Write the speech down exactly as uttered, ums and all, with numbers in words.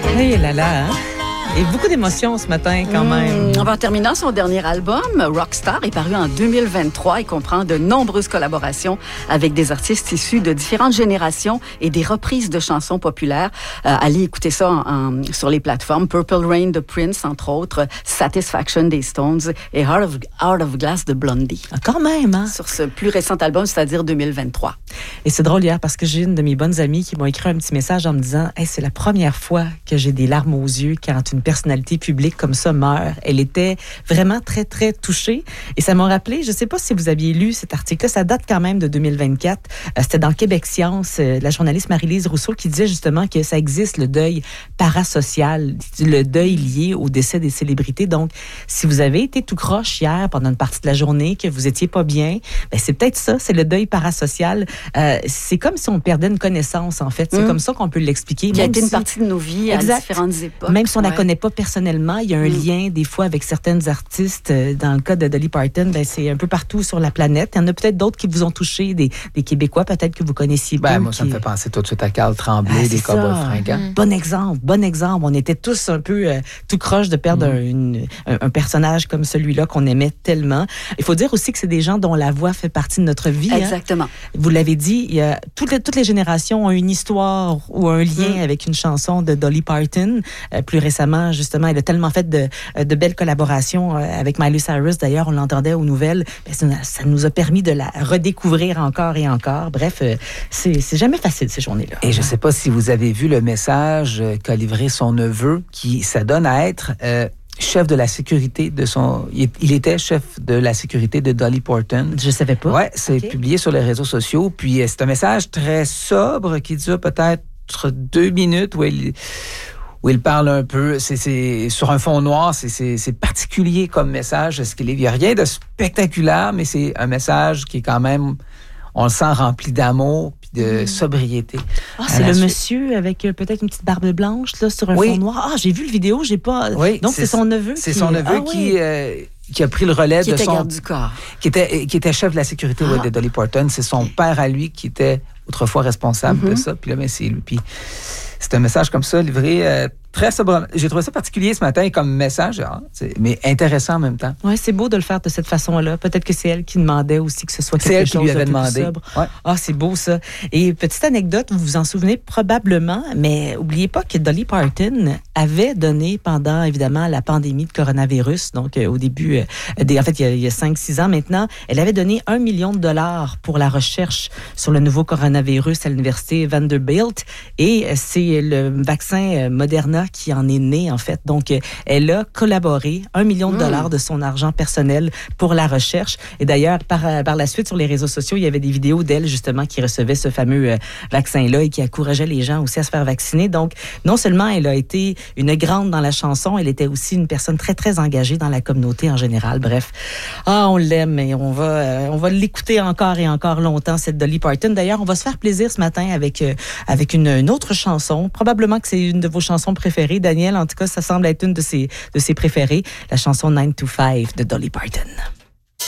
Hey là là, hein? Et beaucoup d'émotions ce matin quand même. Mmh, en terminant, son dernier album, Rockstar, est paru en deux mille vingt-trois et comprend de nombreuses collaborations avec des artistes issus de différentes générations et des reprises de chansons populaires. Euh, allez écouter ça en, en, sur les plateformes. Purple Rain de Prince, entre autres, Satisfaction des Stones et Heart of, Heart of Glass de Blondie. Ah, quand même, hein? Sur ce plus récent album, c'est-à-dire deux mille vingt-trois. Et c'est drôle hier parce que j'ai une de mes bonnes amies qui m'a écrit un petit message en me disant hey, « c'est la première fois que j'ai des larmes aux yeux quand une personnalité publique comme ça meurt. » Elle était vraiment très, très touchée. Et ça m'a rappelé, je ne sais pas si vous aviez lu cet article-là, ça date quand même de deux mille vingt-quatre. Euh, c'était dans Québec Science, euh, la journaliste Marie-Lise Rousseau qui disait justement que ça existe, le deuil parasocial, le deuil lié au décès des célébrités. Donc, si vous avez été tout croche hier pendant une partie de la journée, que vous étiez pas bien, ben c'est peut-être ça, c'est le deuil parasocial. Euh, c'est comme si on perdait une connaissance, en fait. C'est mmh. comme ça qu'on peut l'expliquer. Qui a été si... une partie de nos vies exact. À différentes époques. Même si on ne ouais. la connaît pas personnellement, il y a un mmh. lien, des fois, avec certaines artistes. Dans le cas de Dolly Parton, ben, c'est un peu partout sur la planète. Il y en a peut-être d'autres qui vous ont touché, des, des Québécois, peut-être que vous connaissiez ben, peu. Moi, qui... ça me fait penser tout de suite à Carl Tremblay, ah, des Cowboys fringants. Mmh. Bon exemple, bon exemple. On était tous un peu euh, tout croche de perdre mmh. un, une, un, un personnage comme celui-là qu'on aimait tellement. Il faut dire aussi que c'est des gens dont la voix fait partie de notre vie. Exactement. Hein. Vous l'avez dit, il y a, toutes, les, toutes les générations ont une histoire ou un lien mmh. avec une chanson de Dolly Parton. Euh, plus récemment, justement, elle a tellement fait de, de belles collaborations euh, avec Miley Cyrus. D'ailleurs, on l'entendait aux nouvelles. Ben, ça, ça nous a permis de la redécouvrir encore et encore. Bref, euh, c'est, c'est jamais facile ces journées-là. Et je ne sais pas si vous avez vu le message qu'a livré son neveu qui s'adonne à être... Euh, chef de la sécurité de son... Il était chef de la sécurité de Dolly Parton. Je savais pas. Ouais, c'est okay. publié sur les réseaux sociaux. Puis c'est un message très sobre qui dure peut-être deux minutes où il, où il parle un peu. C'est, c'est sur un fond noir, c'est, c'est, c'est particulier comme message. Ce qu'il est. Il n'y a rien de spectaculaire, mais c'est un message qui est quand même... On le sent rempli d'amour puis de mmh. sobriété. Ah, c'est le suite. Monsieur avec euh, peut-être une petite barbe blanche là, sur un oui. fond noir. Ah, j'ai vu le vidéo, j'ai pas... Oui, donc, c'est, c'est son neveu C'est qui... son neveu ah, qui, oui. euh, qui a pris le relais qui de était son... garde du corps. Qui était, qui était chef de la sécurité ah. ouais, de Dolly Parton. C'est son père à lui qui était autrefois responsable mm-hmm. de ça. Puis là, ben, c'est lui. Puis c'est un message comme ça, livré... Euh, très sobre. J'ai trouvé ça particulier ce matin comme message, hein, mais intéressant en même temps. Oui, c'est beau de le faire de cette façon-là. Peut-être que c'est elle qui demandait aussi que ce soit quelque chose de plus sobre. C'est elle qui lui avait demandé. Ouais. Ah, c'est beau ça. Et petite anecdote, vous vous en souvenez probablement, mais oubliez pas que Dolly Parton avait donné pendant, évidemment, la pandémie de coronavirus, donc euh, au début, euh, des, en fait, il y a, il y a cinq six ans maintenant, elle avait donné un million de dollars pour la recherche sur le nouveau coronavirus à l'université Vanderbilt. Et euh, c'est le vaccin euh, Moderna qui en est né, en fait. Donc, elle a collaboré un million de dollars mmh. de son argent personnel pour la recherche. Et d'ailleurs, par, par la suite, sur les réseaux sociaux, il y avait des vidéos d'elle, justement, qui recevait ce fameux euh, vaccin-là et qui encourageait les gens aussi à se faire vacciner. Donc, non seulement elle a été une grande dans la chanson, elle était aussi une personne très, très engagée dans la communauté en général. Bref, ah, on l'aime et on va, euh, on va l'écouter encore et encore longtemps, cette Dolly Parton. D'ailleurs, on va se faire plaisir ce matin avec, euh, avec une, une autre chanson. Probablement que c'est une de vos chansons préférées. Daniel, en tout cas, ça semble être une de ses, de ses préférées, la chanson nine to five de Dolly Parton.